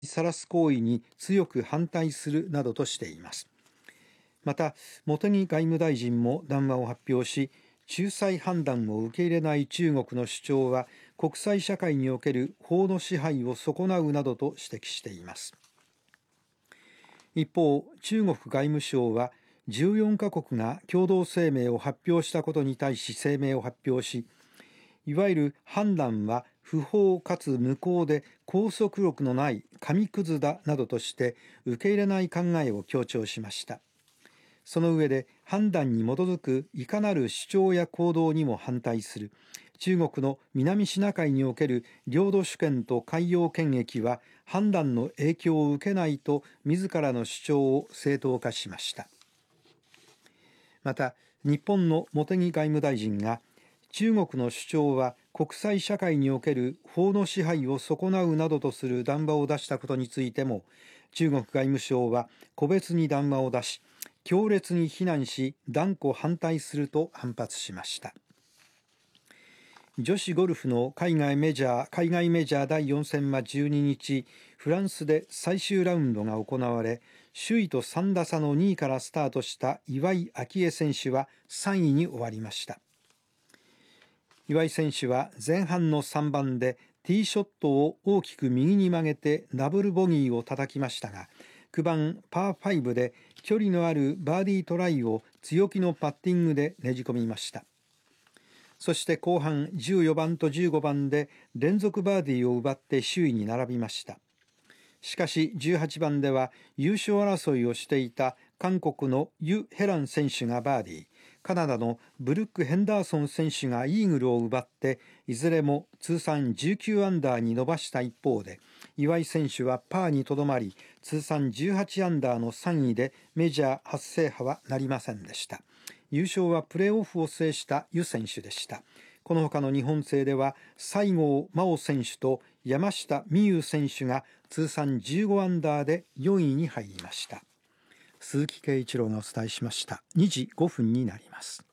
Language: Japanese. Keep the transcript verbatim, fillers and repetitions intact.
さらす行為に強く反対するなどとしています。また、茂木外務大臣も談話を発表し、仲裁判断を受け入れない中国の主張は国際社会における法の支配を損なうなどと指摘しています。一方、中国外務省はじゅうよんカ国が共同声明を発表したことに対し声明を発表し、いわゆる判断は不法かつ無効で拘束力のない紙くずだなどとして受け入れない考えを強調しました。その上で、判断に基づくいかなる主張や行動にも反対する。中国の南シナ海における領土主権と海洋権益は判断の影響を受けないと自らの主張を正当化しました。また、日本の茂木外務大臣が、中国の主張は国際社会における法の支配を損なうなどとする談話を出したことについても、中国外務省は個別に談話を出し、強烈に非難し断固反対すると反発しました。女子ゴルフの海外メジャー海外メジャーだいよん戦はじゅうににち、フランスで最終ラウンドが行われ、首位とさん打差のにいからスタートした岩井明愛選手はさんいに終わりました。岩井選手は前半のさんばんでティーショットを大きく右に曲げてダブルボギーを叩きましたが、きゅうばんパーごで距離のあるバーディートライを強気のパッティングでねじ込みました。そして後半じゅうよんばんとじゅうごばんで連続バーディーを奪って首位に並びました。しかしじゅうはちばんでは優勝争いをしていた韓国のユ・ヘラン選手がバーディー、カナダのブルック・ヘンダーソン選手がイーグルを奪っていずれも通算じゅうきゅうアンダーに伸ばした一方で、岩井選手はパーにとどまり通算じゅうはちアンダーのさんいでメジャー初制覇はなりませんでした。優勝はプレーオフを制したユ選手でした。この他の日本勢では西郷真央選手と山下美夢有選手が通算じゅうごアンダーでよんいに入りました。鈴木圭一郎がお伝えしました。にじごふんになります。